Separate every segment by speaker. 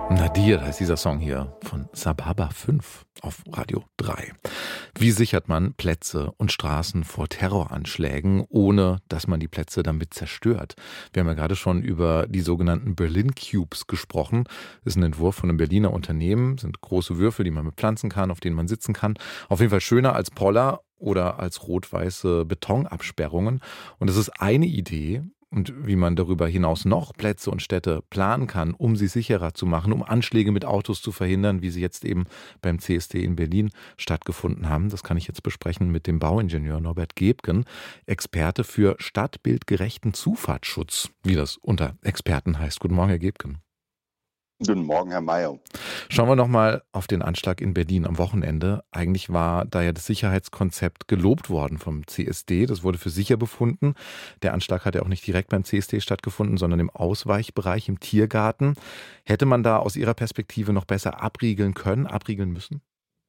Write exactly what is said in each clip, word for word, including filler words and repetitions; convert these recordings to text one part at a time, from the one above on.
Speaker 1: Nadir heißt dieser Song hier von Sababa fünf auf Radio drei. Wie sichert man Plätze und Straßen vor Terroranschlägen, ohne dass man die Plätze damit zerstört? Wir haben ja gerade schon über die sogenannten Berlin Cubes gesprochen. Das ist ein Entwurf von einem Berliner Unternehmen, sind große Würfel, die man bepflanzen kann, auf denen man sitzen kann. Auf jeden Fall schöner als Poller oder als rot-weiße Betonabsperrungen. Und das ist eine Idee. Und wie man darüber hinaus noch Plätze und Städte planen kann, um sie sicherer zu machen, um Anschläge mit Autos zu verhindern, wie sie jetzt eben beim C S D in Berlin stattgefunden haben. Das kann ich jetzt besprechen mit dem Bauingenieur Norbert Gebgen, Experte für stadtbildgerechten Zufahrtsschutz, wie das unter Experten heißt. Guten Morgen, Herr Gebgen.
Speaker 2: Guten Morgen, Herr Mayer.
Speaker 1: Schauen wir noch mal auf den Anschlag in Berlin am Wochenende. Eigentlich war da ja das Sicherheitskonzept gelobt worden vom C S D. Das wurde für sicher befunden. Der Anschlag hat ja auch nicht direkt beim C S D stattgefunden, sondern im Ausweichbereich, im Tiergarten. Hätte man da aus Ihrer Perspektive noch besser abriegeln können, abriegeln müssen?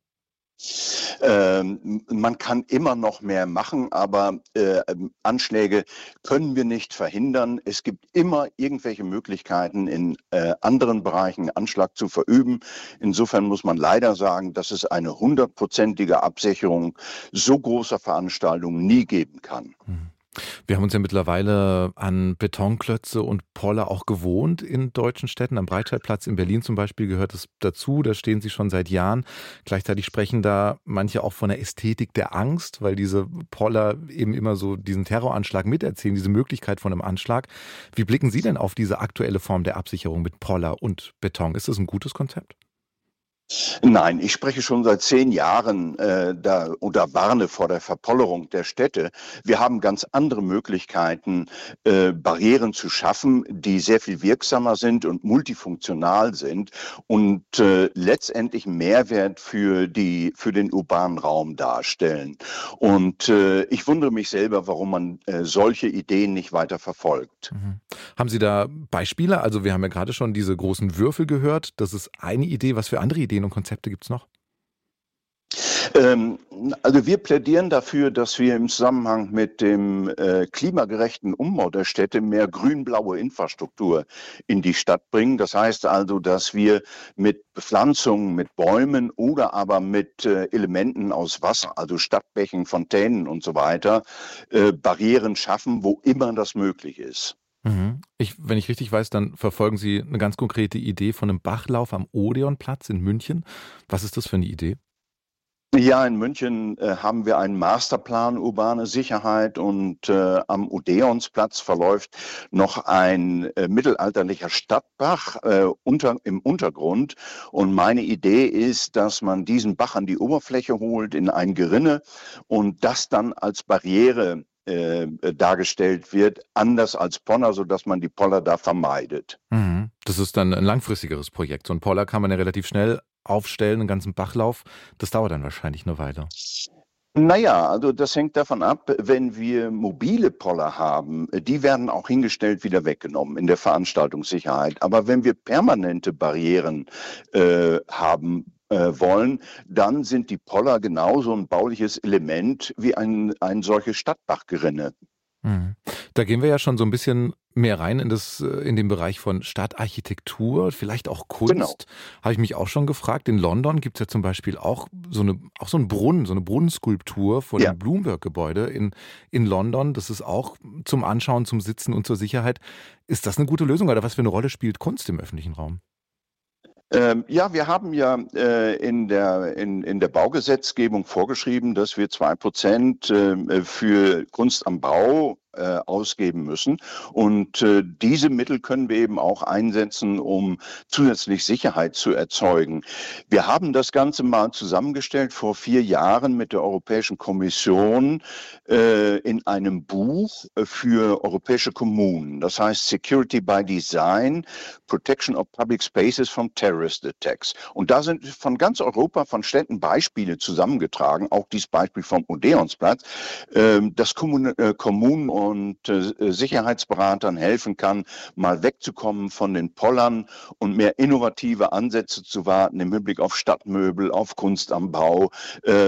Speaker 2: Ähm, man kann immer noch mehr machen, aber äh, Anschläge können wir nicht verhindern. Es gibt immer irgendwelche Möglichkeiten, in äh, anderen Bereichen Anschlag zu verüben. Insofern muss man leider sagen, dass es eine hundertprozentige Absicherung so großer Veranstaltungen nie geben kann.
Speaker 1: Hm. Wir haben uns ja mittlerweile an Betonklötze und Poller auch gewohnt in deutschen Städten. Am Breitscheidplatz in Berlin zum Beispiel gehört es dazu. Da stehen sie schon seit Jahren. Gleichzeitig sprechen da manche auch von der Ästhetik der Angst, weil diese Poller eben immer so diesen Terroranschlag miterzählen, diese Möglichkeit von einem Anschlag. Wie blicken Sie denn auf diese aktuelle Form der Absicherung mit Poller und Beton? Ist das ein gutes Konzept?
Speaker 2: Nein, ich spreche schon seit zehn Jahren äh, da, oder warne vor der Verpollerung der Städte. Wir haben ganz andere Möglichkeiten, äh, Barrieren zu schaffen, die sehr viel wirksamer sind und multifunktional sind und äh, letztendlich Mehrwert für die für den urbanen Raum darstellen. Und äh, ich wundere mich selber, warum man äh, solche Ideen nicht weiter verfolgt.
Speaker 1: Mhm. Haben Sie da Beispiele? Also wir haben ja gerade schon diese großen Würfel gehört. Das ist eine Idee. Was für andere Ideen und Konzepte gibt es noch?
Speaker 2: Ähm, also wir plädieren dafür, dass wir im Zusammenhang mit dem äh, klimagerechten Umbau der Städte mehr grün-blaue Infrastruktur in die Stadt bringen. Das heißt also, dass wir mit Bepflanzungen, mit Bäumen oder aber mit äh, Elementen aus Wasser, also Stadtbächen, Fontänen und so weiter, äh, Barrieren schaffen, wo immer das möglich ist.
Speaker 1: Mhm. Ich, wenn ich richtig weiß, dann verfolgen Sie eine ganz konkrete Idee von einem Bachlauf am Odeonplatz in München. Was ist das für eine Idee?
Speaker 2: Ja, in München äh, haben wir einen Masterplan urbane Sicherheit und äh, am Odeonsplatz verläuft noch ein äh, mittelalterlicher Stadtbach äh, unter, im Untergrund. Und meine Idee ist, dass man diesen Bach an die Oberfläche holt in ein Gerinne und das dann als Barriere äh, dargestellt wird, anders als Poller, sodass man die Poller da vermeidet.
Speaker 1: Mhm. Das ist dann ein langfristigeres Projekt. So ein Poller kann man ja relativ schnell aufstellen, einen ganzen Bachlauf. Das dauert dann wahrscheinlich eine Weile.
Speaker 2: Naja, also das hängt davon ab, wenn wir mobile Poller haben, die werden auch hingestellt wieder weggenommen in der Veranstaltungssicherheit. Aber wenn wir permanente Barrieren äh, haben äh, wollen, dann sind die Poller genauso ein bauliches Element wie ein, ein solches Stadtbachgerinne.
Speaker 1: Mhm. Da gehen wir ja schon so ein bisschen mehr rein in das, in den Bereich von Stadtarchitektur, vielleicht auch
Speaker 2: Genau.
Speaker 1: Kunst. Habe ich mich auch schon gefragt. In London gibt es ja zum Beispiel auch so eine, auch so einen Brunnen, so eine Brunnenskulptur vor
Speaker 2: Ja.
Speaker 1: dem Bloomberg-Gebäude in, in London. Das ist auch zum Anschauen, zum Sitzen und zur Sicherheit. Ist das eine gute Lösung oder was für eine Rolle spielt Kunst im öffentlichen Raum?
Speaker 2: Ähm, ja, wir haben ja äh, in der, in, in der Baugesetzgebung vorgeschrieben, dass wir zwei Prozent äh, für Kunst am Bau äh, ausgeben müssen. Und äh, diese Mittel können wir eben auch einsetzen, um zusätzlich Sicherheit zu erzeugen. Wir haben das Ganze mal zusammengestellt vor vier Jahren mit der Europäischen Kommission äh, in einem Buch für europäische Kommunen. Das heißt Security by Design, Protection of Public Spaces from Terrorist Attacks. Und da sind von ganz Europa, von Städten Beispiele zusammengetragen, auch dieses Beispiel vom Odeonsplatz, äh, dass Kommunen, äh, Kommunen und äh, Sicherheitsberatern helfen kann, mal wegzukommen von den Pollern und mehr innovative Ansätze zu warten im Hinblick auf Stadtmöbel, auf Kunst am Bau, äh,